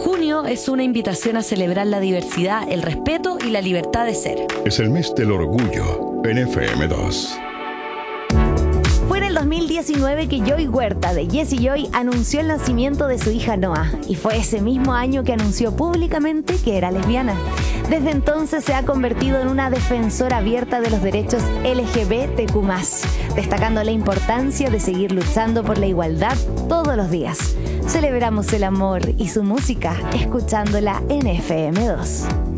Junio es una invitación a celebrar la diversidad, el respeto y la libertad de ser. Es el mes del orgullo en FM2. Fue en el 2019 que Joy Huerta de Jessie Joy anunció el nacimiento de su hija Noah, y fue ese mismo año que anunció públicamente que era lesbiana. Desde entonces se ha convertido en una defensora abierta de los derechos LGBTQ+, destacando la importancia de seguir luchando por la igualdad todos los días. Celebramos el amor y su música escuchándola en FM2.